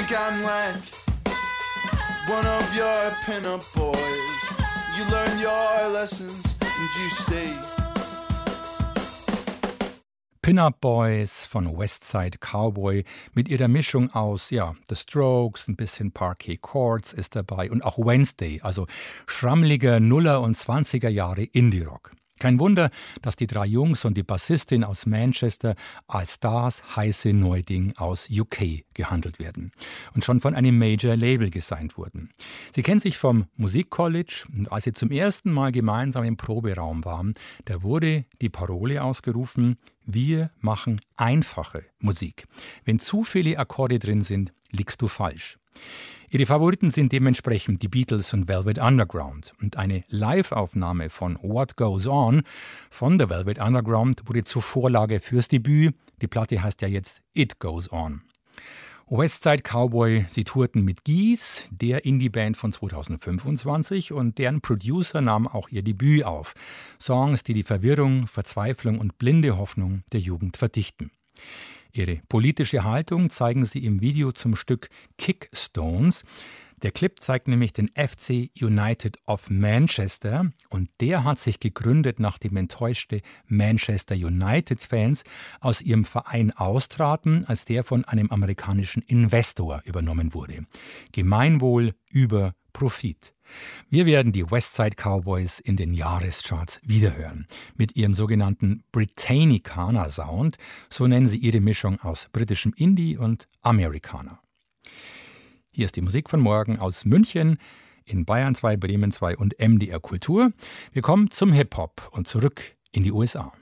think I'm like one of your pin-up boys. You learn your lessons and you stay. Pin-Up Boys von Westside Cowboy mit ihrer Mischung aus, ja, The Strokes, ein bisschen Parquet Chords ist dabei und auch Wednesday, also schrammliger Nuller- und 20er Jahre Indie-Rock. Kein Wunder, dass die drei Jungs und die Bassistin aus Manchester als das heiße Neuding aus UK gehandelt werden und schon von einem Major-Label gesigned wurden. Sie kennen sich vom Musikcollege und als sie zum ersten Mal gemeinsam im Proberaum waren, da wurde die Parole ausgerufen: Wir machen einfache Musik. Wenn zu viele Akkorde drin sind, liegst du falsch. Ihre Favoriten sind dementsprechend die Beatles und Velvet Underground. Und eine Live-Aufnahme von What Goes On von The Velvet Underground wurde zur Vorlage fürs Debüt. Die Platte heißt ja jetzt It Goes On. Westside Cowboy, sie tourten mit Geese, der Indie-Band von 2025, und deren Producer nahm auch ihr Debüt auf. Songs, die die Verwirrung, Verzweiflung und blinde Hoffnung der Jugend verdichten. Ihre politische Haltung zeigen sie im Video zum Stück Kickstones. Der Clip zeigt nämlich den FC United of Manchester und der hat sich gegründet, nachdem enttäuschte Manchester United-Fans aus ihrem Verein austraten, als der von einem amerikanischen Investor übernommen wurde. Gemeinwohl über Profit. Wir werden die Westside Cowboys in den Jahrescharts wiederhören. Mit ihrem sogenannten Britannicana-Sound, so nennen sie ihre Mischung aus britischem Indie und Amerikaner. Hier ist die Musik von morgen aus München, in Bayern 2, Bremen 2 und MDR Kultur. Wir kommen zum Hip-Hop und zurück in die USA.